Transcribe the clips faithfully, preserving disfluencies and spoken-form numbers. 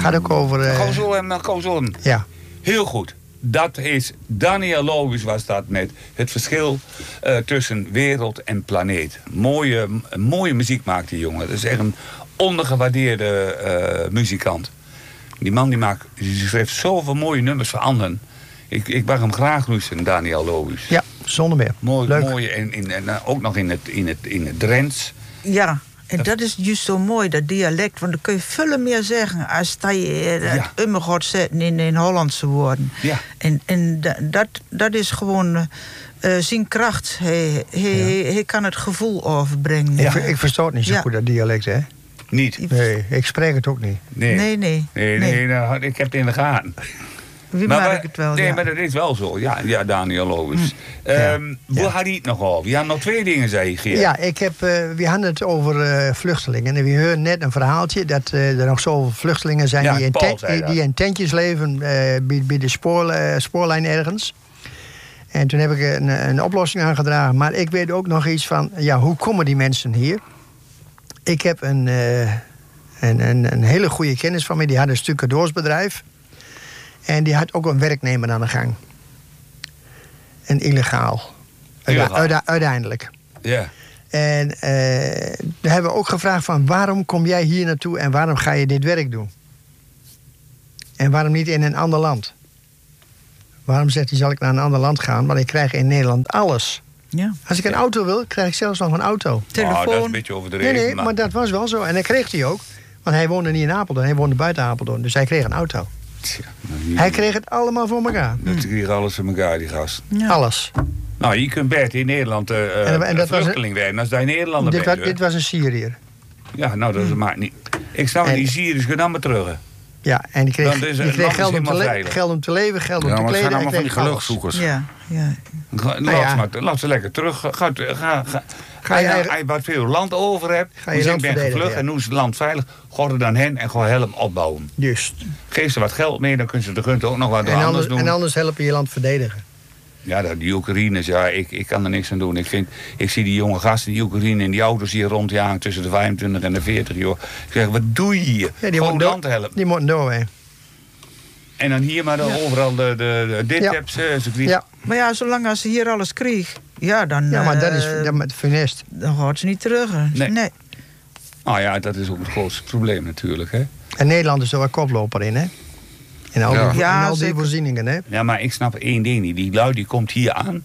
gaat ook over... Uh... Gozolen, Gozolen. Ja. Heel goed. Dat is, Daniel Logus was dat met het verschil uh, tussen wereld en planeet. Mooie, mooie muziek maakt die jongen. Dat is echt een ondergewaardeerde uh, muzikant. Die man die maakt, die schrijft zoveel mooie nummers voor anderen. Ik, ik mag hem graag luisteren, Daniel Logus. Ja, zonder meer. Mooi, Leuk. Mooi en, in, en ook nog in het, in het, in het Drents. Ja. En dat is juist zo mooi, dat dialect. Want dan kun je veel meer zeggen als dat je het Ja. ummer gaat zetten in, in Hollandse woorden. Ja. En, en da- dat, dat is gewoon uh, zijn kracht. Hij, hij, Ja. hij kan het gevoel overbrengen. Ik, ik versta het niet zo Ja. goed, dat dialect, hè? Niet? Nee, ik spreek het ook niet. Nee. Nee, nee. Nee, nee, nee. Nou, ik heb het in de gaten. Wie Maar maakt we- het wel, Nee, ja. maar dat is wel zo. Ja, ja Daniel Logus. Hm. Ehm, Ja. Waar Ja. had hij het nog over? Je had nog twee dingen, zei je, Geert. Ja, ik heb, uh, we hadden het over uh, vluchtelingen. En we hoorden net een verhaaltje dat uh, er nog zoveel vluchtelingen zijn Ja, die, in Paul tent- zei die, dat. die in tentjes leven uh, bij, bij de spoor, uh, spoorlijn ergens. En toen heb ik een, een oplossing aangedragen. Maar ik weet ook nog iets van, ja, hoe komen die mensen hier? Ik heb een, uh, een, een, een hele goede kennis van mij. Die had een stucadoorsbedrijf. En die had ook een werknemer aan de gang. En illegaal. Illegaal. Uite- uiteindelijk. Ja. En uh, daar hebben we ook gevraagd van... waarom kom jij hier naartoe en waarom ga je dit werk doen? En waarom niet in een ander land? Waarom zegt hij, zal ik naar een ander land gaan? Want ik krijg in Nederland alles. Ja. Als ik een auto wil, krijg ik zelfs nog een auto. Telefoon. Oh, dat is een beetje overdreven. Nee, nee, maar dat was wel zo. En dat kreeg hij ook. Want hij woonde niet in Apeldoorn, hij woonde buiten Apeldoorn. Dus hij kreeg een auto. Tja, nou, hier- Hij kreeg het allemaal voor elkaar. Dat kreeg alles voor elkaar, die gast. Ja. Alles. Nou, je kunt best in Nederland uh, En- en dat was vluchteling werden als je in Nederlander Dit, bent. wa- hoor. dit was een Syriër. Ja, nou, dat maakt niet. Ik snap het, En- die Syriërs gaan dan maar terug. Ja, en die kreeg, Dan is het die land kreeg is geld, om te helemaal le- veilig. geld om te leven, geld om Ja, te maar het kleden. zijn allemaal en van die kreeg alles. gelukszoekers. Ja, ja. Ga- Nou ja. Laat, maar, laat ze lekker terug. Ga, ga, ga, ga, Ga als je je, eigen- als je wat veel land over hebt, Ga je dus ik land ben verdedigen, gevlucht ja. en nu is het land veilig, ga er dan heen en ga helm opbouwen. Juist. Geef ze wat geld mee, dan kunnen ze de gunt ook nog wat En anders anders, doen. en anders helpen je land verdedigen. Ja, dat, die Oekraïners, ja, ik, ik kan er niks aan doen. Ik, vind, ik zie die jonge gasten, die Oekraïne in die auto's hier rondjagen tussen de vijfentwintig en de veertig, joh. Ik zeg, wat doe je hier? Ja, die, Gewoon moeten land door, helpen. die moeten door, hè. En dan hier maar dan Ja. overal de, de, de dit Ja. heb ze, ze krijgt- Ja, Maar ja, zolang als ze hier alles kreeg, ja, dan, ja, maar dat is eh, dat met funest. dan gaat ze niet terug. hè. Nee. nee. Nou ja, dat is ook het grootste probleem natuurlijk, hè. En Nederland is er wel koploper in, hè. In al, Ja. die, Ja, in al die zeker. voorzieningen, hè. Ja, maar ik snap één ding niet. Die lui die komt hier aan.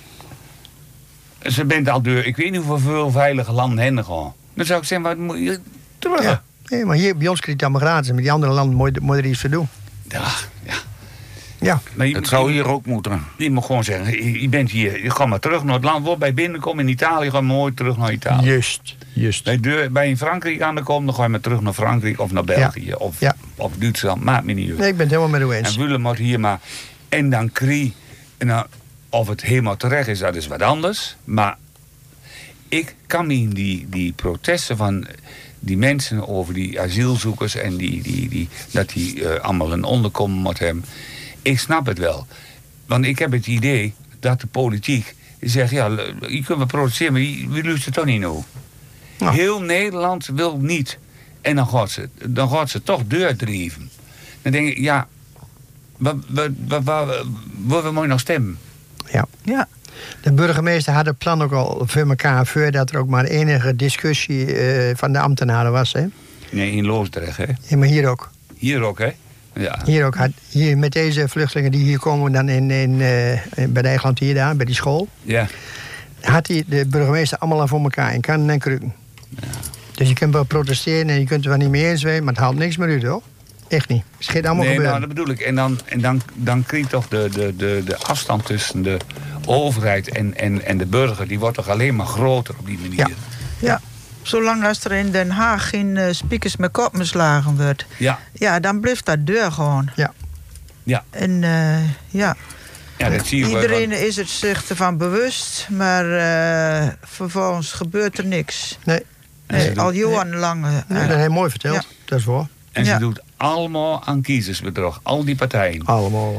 Ze bent al deur, ik weet niet hoeveel veilige landen heen gaan. Dan zou ik zeggen, wat moet je terug? Ja. Ja, Nee, maar hier bij ons krijg je het allemaal gratis. En met die andere landen moet je, moet je er iets voor doen. ja. Ja, Maar je, Het zou hier ook moeten. je moet gewoon zeggen, je, je bent hier, je gaat maar terug naar het land. Waar bij binnenkomen in Italië, ga je mooi terug naar Italië. juist. Juist. Bij, deur, bij in Frankrijk aan de komen, dan ga je maar terug naar Frankrijk of naar België. Of, Ja. of Duitsland, maakt me niet uit. Nee, ik ben het helemaal met u eens. En Willem moet hier maar... En dan krie... En dan, of het helemaal terecht is, dat is wat anders. Maar ik kan me in die, die protesten van die mensen over die asielzoekers... en die, die, die, dat die uh, allemaal een onderkomen moet hebben... Ik snap het wel. Want ik heb het idee dat de politiek zegt... ja, je kunt wel protesteren, maar wie wie luistert toch niet naar? Nou. Heel Nederland wil niet. En dan gaat ze, dan gaat ze toch deurdrijven. Dan denk ik, ja... Waar, waar, waar, waar, waar we mooi nog stemmen. Ja. Ja. De burgemeester had het plan ook al voor elkaar... voordat er ook maar enige discussie eh, van de ambtenaren was, hè. Nee, in Loosdrecht, hè? Ja, maar hier ook. Hier ook, hè? Ja. Hier ook. Had, hier met deze vluchtelingen die hier komen dan in, in, eh, bij de eiland hier daar, bij die school... Ja. had hij de burgemeester allemaal aan voor elkaar in kannen en krukken. Dus je kunt wel protesteren en je kunt er wel niet mee eens zijn... maar het haalt niks meer uit, hoor. Echt niet. Het gaat allemaal Nee, gebeuren. nou, dat bedoel ik. En dan, en dan, dan krijg je toch de, de, de, de afstand tussen de overheid en, en, en de burger... die wordt toch alleen maar groter op die manier. Ja. Ja. Zolang als er in Den Haag geen uh, speakers met kop beslagen wordt... Ja. ja, dan blijft dat deur gewoon. Ja. Ja. En uh, ja... Ja, dat zie je wel. Iedereen is het zich ervan bewust, maar uh, vervolgens gebeurt er niks. Nee, En ze Nee, doen- al jarenlang. Uh, nee, dat heeft hij mooi verteld. Ja. Dat is waar. En ze Ja. doet allemaal aan kiezersbedrog. Al die partijen. Allemaal.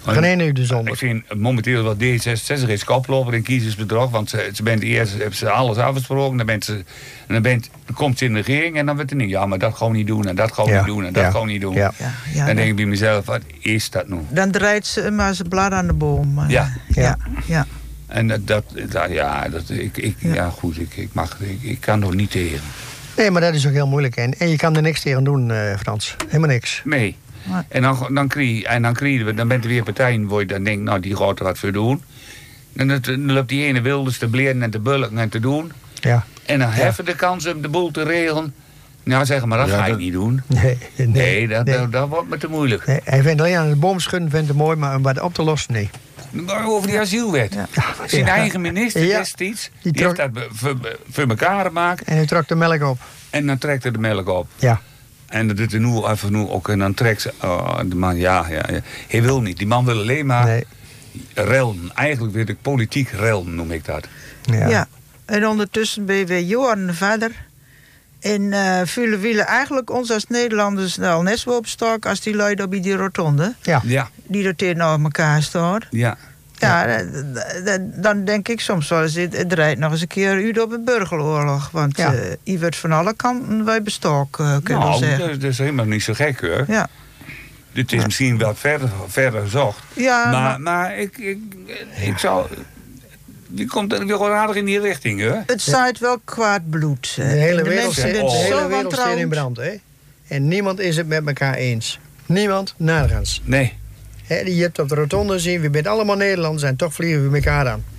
Geen ene uur zonder. Ik vind momenteel wat D zesenzestig is koploper in kiezersbedrog. Want ze, ze bent eerst hebben ze alles afgesproken. Dan, bent ze, en dan, bent, dan komt ze in de regering en dan wordt er niet. Ja, maar dat gewoon niet doen en dat gewoon Ja. niet doen en dat Ja. gewoon niet doen. Ja. Ja, ja, Dan denk ik bij mezelf, wat is dat nou? Dan draait ze maar zijn blad aan de boom. eh. Ja. ja, ja. En dat, dat, dat- ja, dat, ik, ik, Ja. ja. goed, ik, ik, mag, ik, ik kan er niet tegen. Nee, maar dat is ook heel moeilijk. En, en je kan er niks tegen doen, eh, Frans. Helemaal niks. Nee. Maar- En dan, dan, krijg, je- en dan, krijg je, dan bent er weer partijen waar je dan denkt, nou, die gaat er wat voor doen. En dan, dan loopt die ene wilders te bleren en te bulken en te doen. Ja. En dan heffen de kans om de boel te regelen. Nou, zeg maar, dat Ja, ga ik dat- niet doen. Nee, nee, Nee, dat, nee. Dat, dat wordt me te moeilijk. Nee, hij vindt alleen aan de boom schudden vindt het mooi, maar om wat op te lossen, nee. Maar over die asielwet. Ja. Zijn Ja. eigen minister Ja. destijds, Die die, trok- heeft dat be- voor, be- voor elkaar gemaakt. En hij trok de melk op. En dan trekt hij de melk op. Ja. En dat doet er nu even nu ook. En dan trekt ze. Oh, de man, ja, ja, ja. Hij wil niet. Die man wil alleen maar Nee. relden. Eigenlijk wil ik politiek relden, noem ik dat. Ja. Ja. En ondertussen ben je weer jaren verder. En eh vullen willen eigenlijk ons als Nederlanders al net zo op stok als die lui daar bij die rotonde. Ja. Ja, Die er tegenover elkaar staan. ja. Ja, d- d- d- dan denk ik soms wel eens, het het draait nog eens een keer uit op een burgeroorlog. Want Ja. eh je wordt van alle kanten bij bestok, eh, kunnen we Nou, zeggen. dat, dat is helemaal niet zo gek hoor. Ja, Dit is misschien wel verder, verder gezocht. ja maar, maar maar ik, ik, ik zou. Je komt er weer gewoon aardig in die richting hoor. het zaait wel kwaad bloed. De eh. hele En de wereld, mensen zit, zijn de hele zo wereld staat in wantrouwend. brand, hè? En niemand is het met elkaar eens. Niemand, nergens. Nee. Hè, je hebt op de rotonde zien, we zijn allemaal Nederlanders en toch vliegen we elkaar aan.